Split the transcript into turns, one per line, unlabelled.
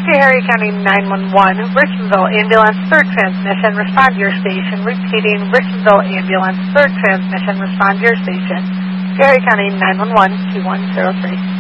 Harry County 911, Richmondville Ambulance, third transmission, respond to your station. Repeating, Richmondville Ambulance, third transmission, respond to your station. Harry County 911, 2103.